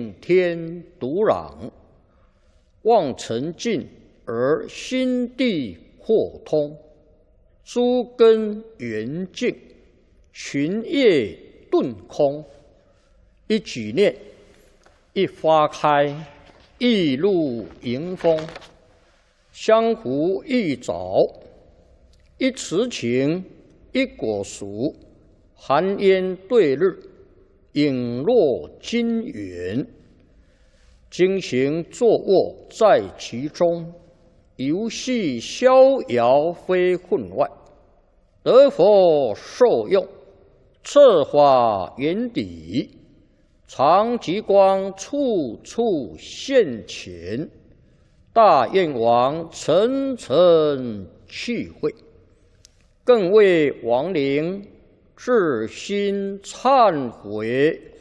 敬天独朗，望尘尽而心地扩通，诸根圆净，群业顿空。一举念，一花开，一露迎风，相互一早，一词情，一果熟，寒烟对日，影落金元。经行坐卧在其中，游戏逍遥非分外。得佛受用，策法圆底，常极光处处现前。大愿王层层去会，更为亡灵至心忏悔